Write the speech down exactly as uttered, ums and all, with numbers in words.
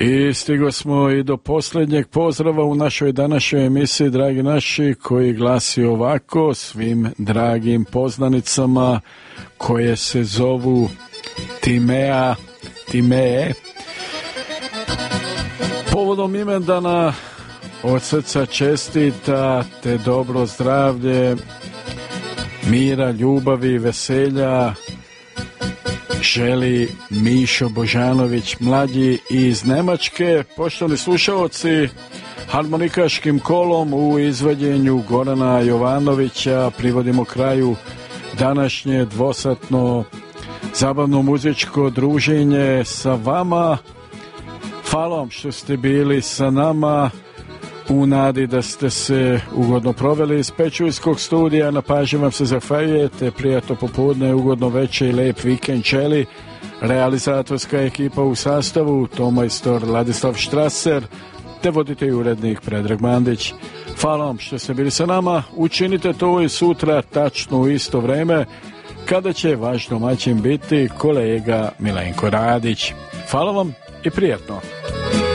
I stigo smo i do posljednjeg pozdrava u našoj današnjoj emisiji, dragi naši, koji glasi ovako: svim dragim poznanicama koje se zovu Timea, Timee. Povodom imendana od srca čestita te dobro zdravlje, mira, ljubavi, veselja želi Mišo Božanović mlađi iz Nemačke. Poštovani slušalci, harmonikaškim kolom u izvođenju Gorana Jovanovića privodimo kraju današnje dvosatno zabavno muzičko druženje sa vama. Hvala vam što ste bili sa nama, u nadi da ste se ugodno proveli iz Pečujskog studija. Na pažnji vam se zahvaljujete, prijatno popodne, ugodno večer i lep vikend želi realizatorska ekipa u sastavu tomajstor Ladislav Štraser te voditelj i urednik Predrag Mandić. Hvala vam što ste bili sa nama. Učinite to i sutra tačno u isto vreme, kada će vaš domaćin biti kolega Milenko Radić. Hvala vam i prijatno.